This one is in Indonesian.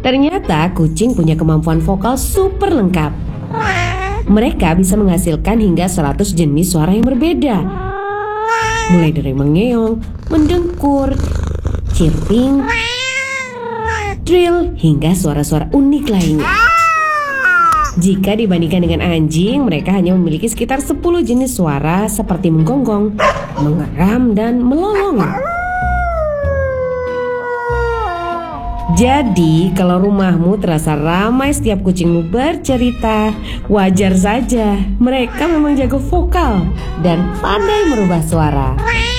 Ternyata kucing punya kemampuan vokal super lengkap. Mereka bisa menghasilkan hingga 100 jenis suara yang berbeda. Mulai dari mengeong, mendengkur, chirping, trill, hingga suara-suara unik lainnya. Jika dibandingkan dengan anjing, mereka hanya memiliki sekitar 10 jenis suara seperti menggonggong, mengeram, dan melolong. Jadi, kalau rumahmu terasa ramai setiap kucingmu bercerita, wajar saja. Mereka memang jago vokal dan pandai merubah suara.